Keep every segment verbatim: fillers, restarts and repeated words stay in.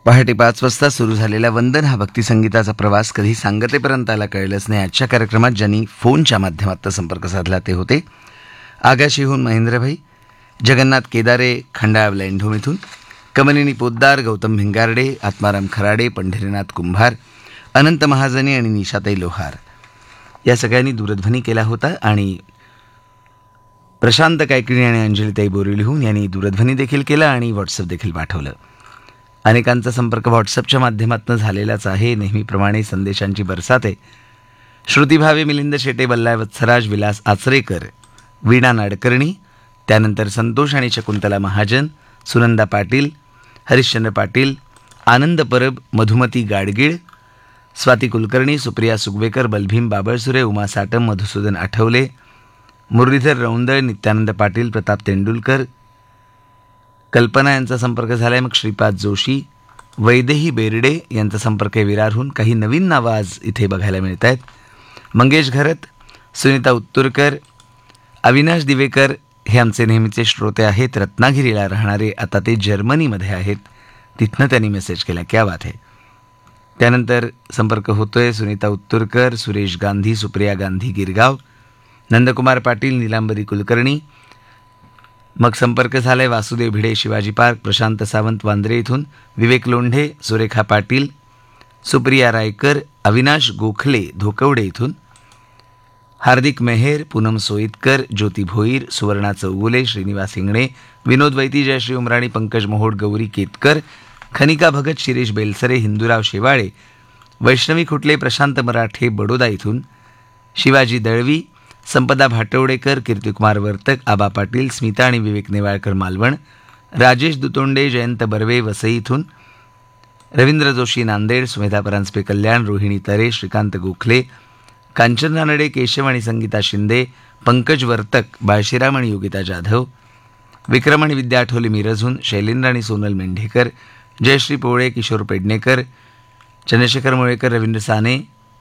पहाटे पाच वाजता सुरू झालेला वंदन हा भक्तिसंगीताचा प्रवास कधी सांगतेपर्यंत आला कळलंच नाही. आजच्या कार्यक्रमात ज्यांनी फोनच्या माध्यमातून संपर्क साधला ते होते आगाशीहून महेंद्रभाई, जगन्नाथ केदारे खंडाळा ब्लँडोम इथून, कमलिनी पोद्दार, गौतम भिंगारडे, आत्माराम खराडे, पंढरीनाथ कुंभार, अनंत महाजनी आणि निशाताई लोहार या सगळ्यांनी दूरध्वनी केला होता. आणि प्रशांत कायकिणी आणि अंजलीताई बोरिवलीहून यांनी दूरध्वनी देखील केला आणि व्हॉट्सअप देखील पाठवलं. अनेकांचा संपर्क व्हॉट्सअपच्या माध्यमातून झालेलाच आहे. नेहमीप्रमाणे संदेशांची बरसात आहे. श्रुती भावे, मिलिंद शेटे, बल्लाय वत्सराज, विलास आचरेकर, वीणा नाडकर्णी, त्यानंतर संतोष आणि शकुंतला महाजन, सुनंदा पाटील, हरिश्चंद्र पाटील, आनंद परब, मधुमती गाडगीळ, स्वाती कुलकर्णी, सुप्रिया सुगवेकर, बलभीम बाबळसुरे, उमा साटम, मधुसूदन आठवले, मुरलीधर रौंदळ, नित्यानंद पाटील, प्रताप तेंडुलकर, कल्पना यांचा संपर्क झाला आहे. मग श्रीपाद जोशी, वैदेही बेर्डे यांचा संपर्क विरारहून. काही नवीन नावं आज इथे बघायला मिळत आहेत. मंगेश घरत, सुनीता उत्तुरकर, अविनाश दिवेकर हे आमचे नेहमीचे श्रोते आहेत. रत्नागिरीला राहणारे, आता ते जर्मनीमध्ये आहेत. तिथनं त्यांनी मेसेज केला, क्या बात आहे. त्यानंतर संपर्क होतोय सुनीता उत्तुरकर, सुरेश गांधी, सुप्रिया गांधी गिरगाव, नंदकुमार पाटील, निलांबरी कुलकर्णी. मग संपर्क झालाय वासुदेव भिडे, शिवाजी पार्क, प्रशांत सावंत वांद्रे इथून, विवेक लोंढे, सुरेखा पाटील, सुप्रिया रायकर, अविनाश गोखले धोकवडे इथून, हार्दिक मेहेर, पूनम सोईतकर, ज्योती भोईर, सुवर्णा चौगुले, श्रीनिवास हिंगणे, विनोद वैती, जयश्री उमराणी, पंकज मोहोड, गौरी केतकर, खनिका भगत, शिरीष बेलसरे, हिंदूराव शेवाळे, वैष्णवी खुटले, प्रशांत मराठे बडोदा इथून, शिवाजी दळवी, संपदा भाटवडेकर, कीर्तिकुमार वर्तक, आबा पाटील, स्मिता आणि विवेक नेवाळकर मालवण, राजेश दुतोंडे, जयंत बर्वे वसई इथून, रवींद्र जोशी नांदेड, सुमेधा परांजपे कल्याण, रोहिणी तरे, श्रीकांत गोखले, कांचन रानडे, केशव आणि संगीता शिंदे, पंकज वर्तक, बाळशीराम आणि योगिता जाधव, विक्रम आणि विद्या आठवले मिरजहून, शैलेंद्र आणि सोनल मेंढेकर, जयश्री पोळे, किशोर पेडणेकर, चंद्रशेखर मुळेकर, रवींद्र साने,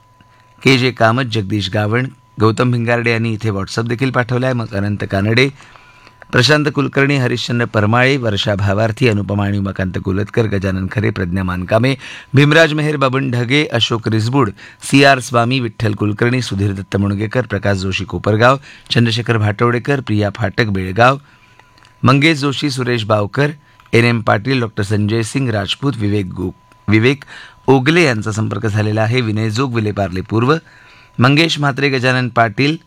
के जे कामत, जगदीश गावण, गौतम भिंगारडे यांनी इथे व्हॉट्सअप देखील पाठवला आहे. मग अनंत कानडे, प्रशांत कुलकर्णी, हरिश्चंद्र परमाळे, वर्षा भावार्थी, अनुपमा आणि उमाकांत कुलतकर, गजानन खरे, प्रज्ञा मानकामे, भीमराज मेहर, बबन ढगे, अशोक रिसबूड, सी आर स्वामी, विठ्ठल कुलकर्णी, सुधीर दत्त मुणगेकर, प्रकाश जोशी कोपरगाव, चंद्रशेखर भाटवडेकर, प्रिया फाटक Belgaum, Mangesh Joshi, Suresh Bavkar, N M Patil, doctor Sanjay Singh Rajput, विवेक गो विवेक ओगले यांचा संपर्क झालेला आहे. विनय जोग, विलेपार्ले पूर्व, मंगेश म्हात्रे, गजानन पाटील,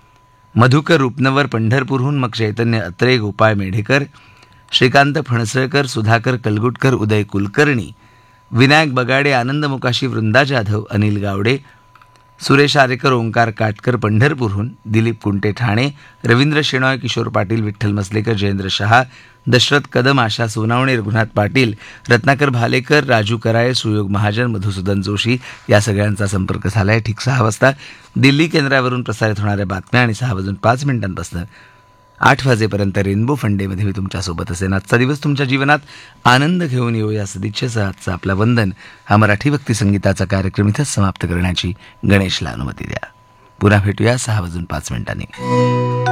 मधुकर रूपनवर पंढरपूरहून, मग चैतन्य अत्रे, गोपाळ मेढेकर, श्रीकांत फणसळकर, सुधाकर कलगुटकर, उदय कुलकर्णी, विनायक बगाडे, आनंद मुकाशी, वृंदा जाधव, अनिल गावडे, सुरेश आरेकर, ओंकार काटकर पंढरपूरहून, दिलीप कुंटे ठाणे, रवींद्र शेणॉय, किशोर पाटील, विठ्ठल मसलेकर, जयेंद्र शहा, दशरथ कदम, आशा सोनावणे, रघुनाथ पाटील, रत्नाकर भालेकर, राजू कराळे, सुयोग महाजन, मधुसूदन जोशी या सगळ्यांचा संपर्क झाला आहे. ठीक सहा वाजता दिल्ली केंद्रावरून प्रसारित होणाऱ्या बातम्या आणि सहा वाजून पाच मिनिटांपासून आठ वाजेपर्यंत रेनबो फंडेमध्ये मी तुमच्यासोबत असेन. आजचा दिवस तुमच्या जीवनात आनंद घेऊन येऊ या सदिच्छेचा आजचा आपला वंदन हा मराठी भक्तिसंगीताचा कार्यक्रम इथंच समाप्त करण्याची गणेशला अनुमती द्या. पुन्हा भेटूया सहा वाजून पाच मिनिटांनी.